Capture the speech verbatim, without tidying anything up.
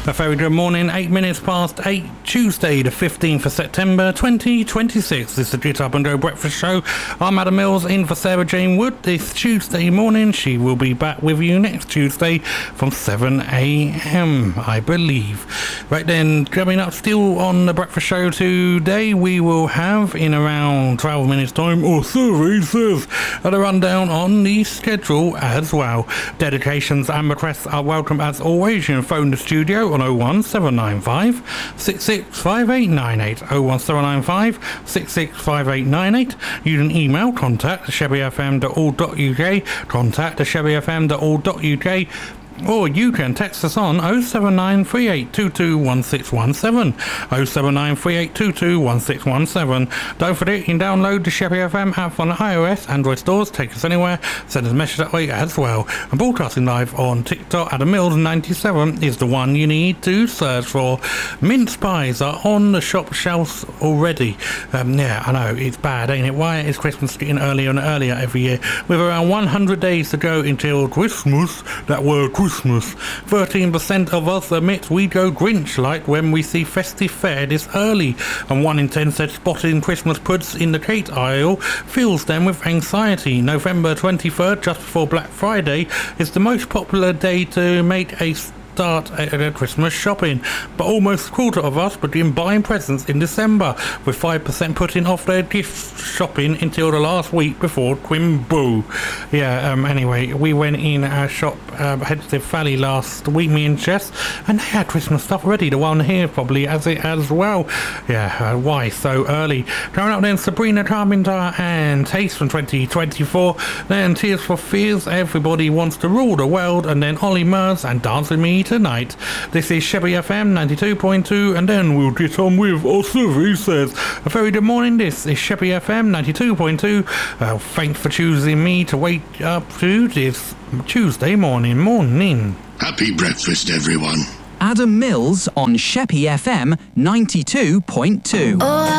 A very good morning, eight minutes past eight, Tuesday the fifteenth of September twenty twenty-six. This is the Get Up and Go Breakfast Show. I'm Adam Mills in for Sarah Jane Wood this Tuesday morning. She will be back with you next Tuesday from seven a.m, I believe. Right then, coming up still on the Breakfast Show today, we will have in around twelve minutes time, or survey says, at a rundown on the schedule as well. Dedications and requests are welcome as always. You can phone the studio on oh one seven nine five, six six five eight nine eight, oh one seven nine five, six six five eight nine eight. You can email contact at chevy f m dot org dot u k, contact at chevy f m dot org dot u k. Or you can text us on oh seven nine three eight two two one six one seven, oh seven nine three eight two two one six one seven. Don't forget, you can download the Chevy F M app on iOS, Android stores, take us anywhere, send us a message that way as well. And broadcasting live on TikTok, Adam Mills ninety-seven is the one you need to search for. Mince pies are on the shop shelves already. Um, yeah, I know, it's bad, ain't it? Why is Christmas getting earlier and earlier every year? With around one hundred days to go until Christmas, that word Christmas. Christmas. thirteen percent of us admit we go Grinch-like when we see festive fare this early, and one in ten said spotting Christmas puds in the cake aisle fills them with anxiety. November twenty-third, just before Black Friday, is the most popular day to make a start at Christmas shopping, but almost a quarter of us begin buying presents in December, with five percent putting off their gift shopping until the last week before Quimbo. Yeah, um, anyway, we went in our shop, uh, Headstead Valley last week, me and Jess, and they had Christmas stuff ready. The one here probably has it as well. Yeah, uh, why so early? Coming up then, Sabrina Carpenter and Taste from twenty twenty-four, then Tears for Fears, Everybody Wants to Rule the World, and then Ollie Murs and Dance With Me Tonight. This is Chevy F M ninety-two point two, and then we'll get on with our survey says. A very good morning, this is Chevy F M ninety-two point two. Uh, thanks for choosing me to wake up to this Tuesday morning. Morning. Happy breakfast, everyone. Adam Mills on Sheppy F M ninety-two point two. Oh.